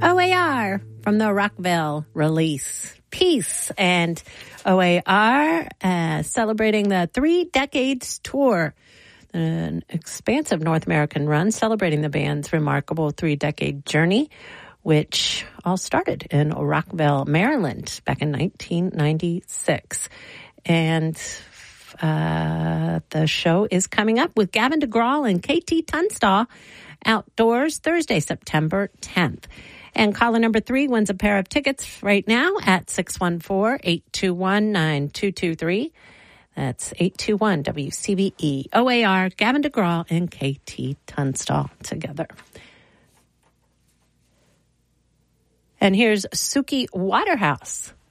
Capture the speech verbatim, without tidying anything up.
O A R from the Rockville release. Peace. And O A R uh, celebrating the Three Decades Tour, an expansive North American run celebrating the band's remarkable three-decade journey, which all started in Rockville, Maryland, back in nineteen ninety-six. And uh, the show is coming up with Gavin DeGraw and K T Tunstall outdoors Thursday, September tenth. And caller number three wins a pair of tickets right now at six one four, eight two one, nine two two three. That's eight two one W C B E. O A R, Gavin DeGraw, and K T Tunstall together. And here's Suki Waterhouse.